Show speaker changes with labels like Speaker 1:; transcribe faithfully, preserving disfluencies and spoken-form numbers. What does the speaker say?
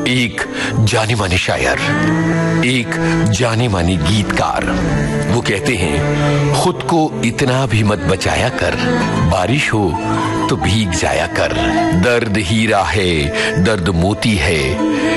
Speaker 1: एक जाने माने शायर, एक जाने माने गीतकार, वो कहते हैं खुद को इतना भी मत बचाया कर, बारिश हो तो भीग जाया कर। दर्द हीरा है, दर्द मोती है,